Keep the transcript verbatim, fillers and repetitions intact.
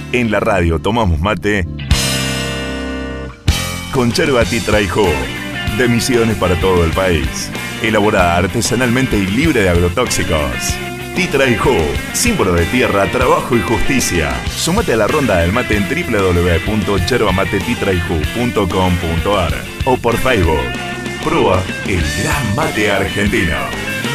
En la radio tomamos mate con yerba Titra y Jugo, de Misiones para todo el país. Elaborada artesanalmente y libre de agrotóxicos. Titra y Jugo, símbolo de tierra, trabajo y justicia. Sumate a la ronda del mate en doble u doble u doble u punto yerba mate titra y jugo punto com punto a r o por Facebook. Prueba el gran mate argentino.